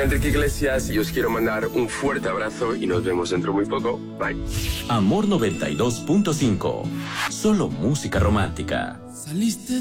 Enrique Iglesias y os quiero mandar un fuerte abrazo y nos vemos dentro muy poco. Bye. Amor 92.5. Solo música romántica. Saliste